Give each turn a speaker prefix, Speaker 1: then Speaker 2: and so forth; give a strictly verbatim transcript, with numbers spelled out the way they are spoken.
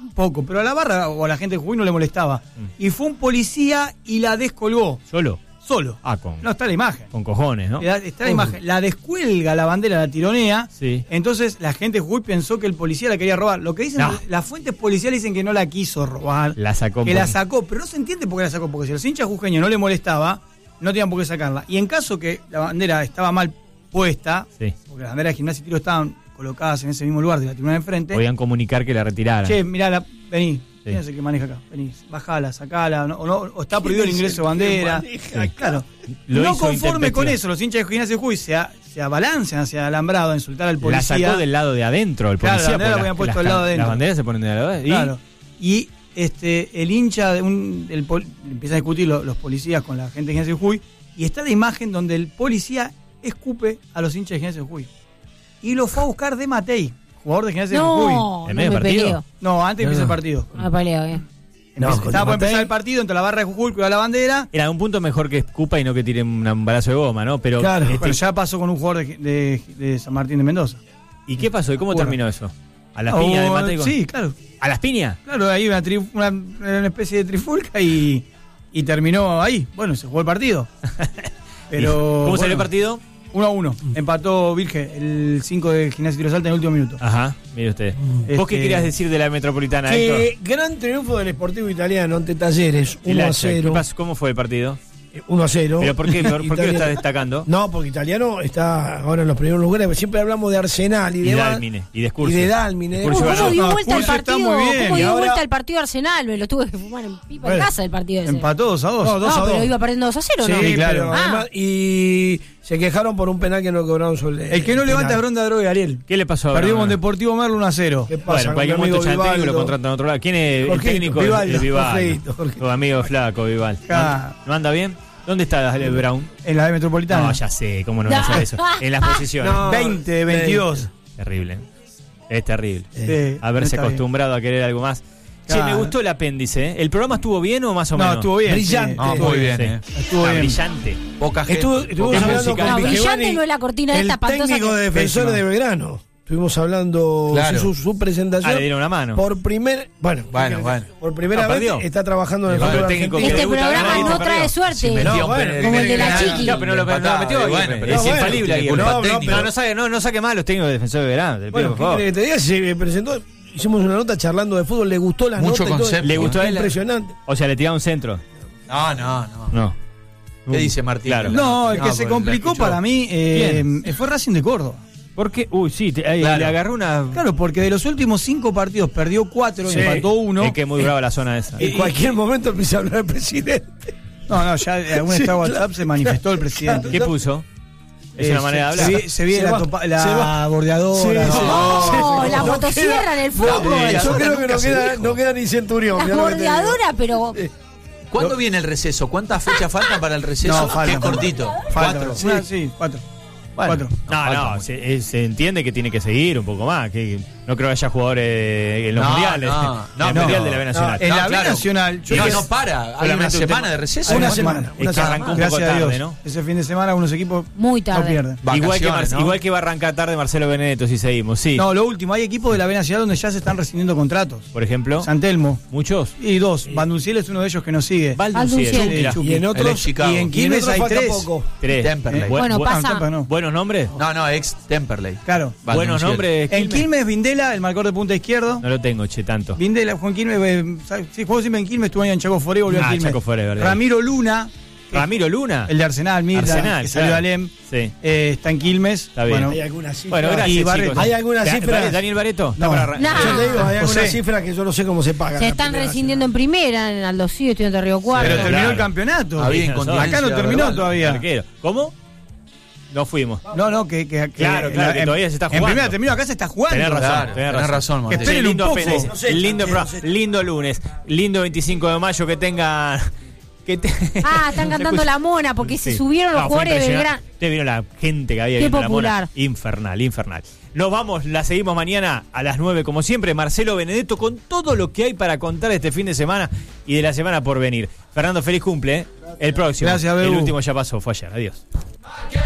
Speaker 1: un poco, pero a la barra o a la gente de Jujuy no le molestaba. Mm. Y fue un policía y la descolgó.
Speaker 2: ¿Solo?
Speaker 1: Solo.
Speaker 2: Ah, con...
Speaker 1: No, está la imagen.
Speaker 2: Con cojones, ¿no?
Speaker 1: Está, está la uh. imagen. La descuelga la bandera, la tironea.
Speaker 2: Sí.
Speaker 1: Entonces la gente de Jujuy pensó que el policía la quería robar. Lo que dicen, no. las fuentes policiales dicen que no la quiso robar.
Speaker 2: La sacó.
Speaker 1: Que por... la sacó, pero no se entiende por qué la sacó. Porque si a los hinchas jujeños no le molestaba, no tenían por qué sacarla. Y en caso que la bandera estaba mal puesta, sí. porque las banderas de Gimnasia y Tiro estaban colocadas en ese mismo lugar de la tribuna de enfrente,
Speaker 2: podían comunicar que la retiraran.
Speaker 1: Che, mirá, la, vení. Sí. ¿Quién es el que maneja acá? Vení, bajala, sacala, no, o, no, o está prohibido el ingreso de bandera. Sí. Claro. Lo no conforme con eso, los hinchas de Gimnasia de Jujuy se, a, se abalanzan hacia el alambrado a insultar al policía.
Speaker 2: La sacó del lado de adentro, el policía.
Speaker 1: Claro, la bandera la habían puesto del lado de adentro.
Speaker 2: Las banderas se ponen del lado de adentro.
Speaker 1: Claro. Y este, el hincha, de un, el pol, empieza a discutir lo, los policías con la gente de Gimnasia de Jujuy, y está la imagen donde el policía escupe a los hinchas de Gimnasia de Jujuy. Y lo fue a buscar de Matei, jugador de Gimnasia de Jujuy.
Speaker 3: No,
Speaker 2: ¿En medio del partido?
Speaker 3: Peleo.
Speaker 1: No, antes
Speaker 3: no,
Speaker 1: empieza el partido.
Speaker 3: No, peleo, bien.
Speaker 1: No, estaba por empezar el partido entre la barra de Jujuy y la bandera.
Speaker 2: Era un punto mejor que escupa y no que tire un balazo de goma, ¿no? Pero,
Speaker 1: claro,
Speaker 2: este...
Speaker 1: pero ya pasó con un jugador de, de, de San Martín de Mendoza.
Speaker 2: ¿Y qué pasó? ¿Y cómo bueno. terminó eso? ¿A las piñas
Speaker 1: oh,
Speaker 2: de Matei?
Speaker 1: Sí, claro.
Speaker 2: ¿A las piñas?
Speaker 1: Claro, ahí una, tri, una, una especie de trifulca y, y terminó ahí. Bueno, se jugó el partido. Pero,
Speaker 2: ¿Cómo
Speaker 1: bueno,
Speaker 2: salió el partido?
Speaker 1: uno a uno. Empató Virge, el cinco de Gimnasia Tiro Salta en el último minuto.
Speaker 2: Ajá, mire usted. Este... ¿Vos qué querías decir de la Metropolitana,
Speaker 4: que
Speaker 2: Héctor?
Speaker 4: Gran triunfo del Sportivo Italiano ante Talleres, uno a cero.
Speaker 2: ¿Cómo fue el partido?
Speaker 4: uno a cero.
Speaker 2: ¿Pero por qué, por, por qué lo está destacando?
Speaker 4: No, porque Italiano está ahora en los primeros lugares. Siempre hablamos de Arsenal y,
Speaker 2: y
Speaker 4: de
Speaker 2: Dálmine. Y de Escurcio.
Speaker 4: Y de Dálmine.
Speaker 3: ¿Cómo, ¿Cómo dio vuelta el partido?
Speaker 1: Muy bien.
Speaker 3: ¿Cómo dio
Speaker 4: ahora...
Speaker 3: vuelta el partido Arsenal? Me lo tuve que fumar en pipa bueno, en casa el partido ese.
Speaker 1: Empató dos a dos.
Speaker 4: No, dos
Speaker 3: no
Speaker 4: a
Speaker 3: pero
Speaker 4: dos.
Speaker 3: iba perdiendo dos a cero,
Speaker 4: sí,
Speaker 3: ¿no?
Speaker 4: Sí, claro.
Speaker 3: Ah.
Speaker 4: Además, y se quejaron por un penal que no cobraron sobre
Speaker 1: el que no levanta ronda de droga, Ariel.
Speaker 2: ¿Qué le pasó a
Speaker 1: Perdió con Deportivo Merlo uno a cero.
Speaker 4: ¿Qué pasa?
Speaker 2: Bueno, en cualquier momento ya el técnico lo contratan a otro lado. ¿Quién es
Speaker 4: Jorgito,
Speaker 2: el técnico?
Speaker 4: Vivaldo,
Speaker 2: Vivaldo. Tu amigo flaco, Vival.
Speaker 1: Ah.
Speaker 2: ¿No anda bien? ¿Dónde está el Brown?
Speaker 1: En la de Metropolitana.
Speaker 2: No, ya sé, ¿cómo no voy a hacer eso? En las posiciones.
Speaker 1: No, veinte, veintidós.
Speaker 2: Terrible. Es terrible.
Speaker 1: Sí,
Speaker 2: Haberse
Speaker 1: está
Speaker 2: acostumbrado
Speaker 1: bien.
Speaker 2: a querer algo más.
Speaker 1: Claro.
Speaker 2: Che, me gustó el apéndice. ¿eh? ¿El programa estuvo bien o más o menos?
Speaker 1: No, estuvo bien.
Speaker 4: Brillante.
Speaker 1: Sí.
Speaker 5: No, muy bien.
Speaker 2: Sí.
Speaker 5: Eh.
Speaker 1: Estuvo
Speaker 2: ah,
Speaker 1: bien.
Speaker 2: Brillante.
Speaker 5: Poca gente.
Speaker 4: Estuvo, estuvimos
Speaker 2: Poca
Speaker 4: hablando
Speaker 2: música.
Speaker 4: con
Speaker 3: No,
Speaker 4: Vigevani,
Speaker 3: brillante no es la cortina de esta
Speaker 4: el
Speaker 3: espantosa
Speaker 4: técnico
Speaker 3: que...
Speaker 4: de Defensores de Belgrano. Estuvimos hablando
Speaker 5: Claro.
Speaker 4: de su, su presentación.
Speaker 2: Ah, le dieron una mano.
Speaker 4: Por primer, bueno,
Speaker 5: Bueno, bueno.
Speaker 4: por primera
Speaker 2: Ah,
Speaker 4: vez
Speaker 2: perdió.
Speaker 4: está trabajando en el
Speaker 5: Bueno,
Speaker 4: fútbol
Speaker 2: el técnico
Speaker 4: argentino.
Speaker 3: Este
Speaker 2: debuta
Speaker 3: programa
Speaker 2: Belgrano,
Speaker 3: no
Speaker 2: perdió.
Speaker 3: trae suerte.
Speaker 5: Si metió
Speaker 4: No,
Speaker 5: un
Speaker 4: bueno,
Speaker 5: penal,
Speaker 3: como el de la
Speaker 5: penal,
Speaker 3: Chiqui.
Speaker 2: No, pero no lo, no lo metió.
Speaker 5: Y
Speaker 2: Aguirre.
Speaker 5: bueno, pero
Speaker 2: es
Speaker 4: no,
Speaker 2: infalible
Speaker 4: bueno,
Speaker 2: Aguirre.
Speaker 4: no,
Speaker 2: No,
Speaker 4: no,
Speaker 2: no,
Speaker 4: pero-
Speaker 2: no saque, no, no saque más a los técnicos de Defensores de Verano. Te pido,
Speaker 4: Bueno,
Speaker 2: por
Speaker 4: ¿qué
Speaker 2: favor.
Speaker 4: querés que te diga? Se presentó, hicimos una nota charlando de fútbol, le gustó la
Speaker 5: Mucho
Speaker 4: nota y todo.
Speaker 5: concepto.
Speaker 2: ¿Le gustó a él?
Speaker 4: Impresionante.
Speaker 2: O sea, le tiraba un centro.
Speaker 5: No, no, no.
Speaker 2: No.
Speaker 5: ¿Qué dice Martín?
Speaker 2: Claro.
Speaker 1: No, el que
Speaker 5: No,
Speaker 1: se
Speaker 5: porque
Speaker 1: complicó
Speaker 5: la escuchó.
Speaker 1: para mí eh, fue Racing de Córdoba.
Speaker 2: ¿Por qué? Uy, sí, te, ahí,
Speaker 5: Claro.
Speaker 2: le agarró una...
Speaker 1: Claro, porque de los últimos cinco partidos perdió cuatro y
Speaker 4: Sí.
Speaker 1: empató uno.
Speaker 2: Es que es muy brava la zona esa.
Speaker 4: En cualquier momento empieza a hablar el presidente.
Speaker 1: No, no, ya en algún
Speaker 4: Sí,
Speaker 1: estado de
Speaker 4: claro,
Speaker 1: WhatsApp se manifestó el presidente.
Speaker 2: ¿Qué puso? Es
Speaker 1: Eh,
Speaker 2: una manera de
Speaker 1: se,
Speaker 2: hablar.
Speaker 1: se, se viene
Speaker 4: Se
Speaker 1: la,
Speaker 4: va,
Speaker 1: topa-
Speaker 4: se
Speaker 1: la
Speaker 4: va.
Speaker 1: bordeadora.
Speaker 4: Sí,
Speaker 1: no.
Speaker 4: sí.
Speaker 3: No,
Speaker 4: Sí,
Speaker 3: la
Speaker 4: no
Speaker 3: motosierra
Speaker 4: queda-
Speaker 3: en el
Speaker 4: No,
Speaker 3: fútbol.
Speaker 4: yo
Speaker 5: eso
Speaker 4: creo que
Speaker 5: nunca
Speaker 4: no
Speaker 5: se
Speaker 4: queda,
Speaker 5: dijo.
Speaker 4: no queda ni centurión.
Speaker 3: La
Speaker 4: mirá lo que te digo.
Speaker 3: bordeadora, pero...
Speaker 5: ¿Cuándo viene el receso? ¿Cuántas fechas faltan para el receso?
Speaker 1: No, falta.
Speaker 5: Que es cortito.
Speaker 1: Falta.
Speaker 5: Cuatro.
Speaker 1: Sí, sí, cuatro.
Speaker 5: Bueno.
Speaker 1: Cuatro.
Speaker 2: No,
Speaker 5: falta
Speaker 2: no,
Speaker 5: mucho.
Speaker 2: se, eh, se entiende que tiene que seguir un poco más. Que no creo que haya jugadores en los
Speaker 5: No,
Speaker 2: mundiales.
Speaker 5: no,
Speaker 2: en
Speaker 5: no,
Speaker 2: el
Speaker 5: pero-
Speaker 2: mundial de la B Nacional.
Speaker 1: En
Speaker 5: No,
Speaker 1: la B
Speaker 5: claro.
Speaker 1: Nacional. yo
Speaker 5: No,
Speaker 1: creo
Speaker 5: no
Speaker 1: que-
Speaker 5: para. Hay
Speaker 2: Solamente
Speaker 5: una
Speaker 2: un
Speaker 5: semana
Speaker 2: tema-
Speaker 5: de receso.
Speaker 1: Una
Speaker 4: Una
Speaker 1: semana.
Speaker 4: semana.
Speaker 2: Es que arrancó un poco
Speaker 1: Gracias a
Speaker 2: tarde,
Speaker 1: Dios.
Speaker 2: ¿no?
Speaker 1: Ese fin de semana algunos equipos
Speaker 3: Muy tarde.
Speaker 1: no pierden.
Speaker 2: Igual que, Mar-
Speaker 5: Vacaciones, ¿no?
Speaker 2: igual que va a arrancar tarde Marcelo Benedetto si seguimos, sí.
Speaker 1: No, lo último, hay equipos de la B Nacional donde ya se están rescindiendo contratos.
Speaker 2: Por ejemplo,
Speaker 1: San Telmo.
Speaker 2: muchos.
Speaker 1: Y dos. Bandunciel es uno de ellos que nos sigue.
Speaker 2: Valdunciel,
Speaker 3: Valdunciel.
Speaker 2: mira,
Speaker 1: Chucky.
Speaker 4: Y en
Speaker 5: El
Speaker 4: otros,
Speaker 5: ex Chicago.
Speaker 1: Y en
Speaker 4: y en
Speaker 1: Quilmes
Speaker 4: otros
Speaker 1: hay
Speaker 4: falta
Speaker 1: tres.
Speaker 4: poco.
Speaker 2: tres.
Speaker 5: Temperley.
Speaker 2: Bu-
Speaker 3: Bueno,
Speaker 2: bu-
Speaker 3: pasa.
Speaker 1: No, Tampa no.
Speaker 2: Buenos nombres.
Speaker 5: No, no, ex Temperley.
Speaker 1: Claro.
Speaker 2: Buenos
Speaker 5: Valdunciel.
Speaker 2: nombres.
Speaker 1: En
Speaker 2: Quilmes.
Speaker 1: Quilmes, Vindela, el marcador de punta izquierdo.
Speaker 2: No lo tengo, che, tanto.
Speaker 1: Vindela, Juan Quilmes, eh, ¿sabes? Sí, jugó siempre en Quilmes, estuvo ahí en Chaco Foré, volvió
Speaker 2: Ah,
Speaker 1: a Quilmes.
Speaker 2: Chaco Foré, verdad.
Speaker 1: Ramiro Luna,
Speaker 2: Ramiro Luna.
Speaker 1: el de Arsenal, Mirta,
Speaker 2: Arsenal,
Speaker 1: que salió
Speaker 2: claro.
Speaker 1: de Alem,
Speaker 2: Sí.
Speaker 1: eh, está en Quilmes.
Speaker 2: Está bien.
Speaker 1: Bueno,
Speaker 4: Hay algunas cifras.
Speaker 2: Bueno, gracias,
Speaker 1: Y Barreto.
Speaker 2: chicos.
Speaker 4: ¿Hay alguna
Speaker 2: Da-
Speaker 4: cifra?
Speaker 2: Daniel Bareto. Está
Speaker 1: No.
Speaker 2: para arran-
Speaker 3: No.
Speaker 4: Yo te digo, hay algunas
Speaker 1: José.
Speaker 4: cifras que yo no sé cómo se pagan.
Speaker 3: Se
Speaker 4: la
Speaker 3: están
Speaker 4: primera
Speaker 3: rescindiendo en primera, en Aldo Civi, estudiante de Río Cuarto.
Speaker 1: pero terminó
Speaker 2: Claro.
Speaker 1: el campeonato.
Speaker 5: Había
Speaker 2: Sí,
Speaker 5: incontinencia
Speaker 1: Acá no terminó
Speaker 5: verbal.
Speaker 1: todavía.
Speaker 2: Arquero. ¿Cómo? No fuimos.
Speaker 1: No, no, que, que, que-
Speaker 2: Claro, claro, que
Speaker 1: en-
Speaker 2: todavía se está
Speaker 1: En
Speaker 2: jugando.
Speaker 1: primera terminó, acá se está jugando.
Speaker 2: Tenés razón,
Speaker 5: Claro,
Speaker 2: tenés
Speaker 5: tenés
Speaker 2: razón.
Speaker 5: razón,
Speaker 1: Que
Speaker 5: Martín.
Speaker 1: esperen un
Speaker 2: lindo
Speaker 1: poco.
Speaker 2: apenas,
Speaker 4: No sé,
Speaker 2: lindo,
Speaker 4: no
Speaker 2: pro-
Speaker 4: sé.
Speaker 2: lindo lunes, lindo veinticinco de mayo que tengan. Que te-
Speaker 3: Ah, están cantando la mona porque se subieron los
Speaker 2: No, fue
Speaker 3: jugadores de
Speaker 2: impresionante.
Speaker 3: Belgrano.
Speaker 2: Usted vieron la gente que había
Speaker 3: Qué
Speaker 2: viendo la mona.
Speaker 3: popular.
Speaker 2: Infernal, infernal. Nos vamos, la seguimos mañana a las nueve, como siempre. Marcelo Benedetto con todo lo que hay para contar este fin de semana y de la semana por venir. Fernando, feliz cumple. ¿eh? El próximo.
Speaker 1: Gracias, Bebu.
Speaker 2: El último ya pasó, fue ayer. Adiós.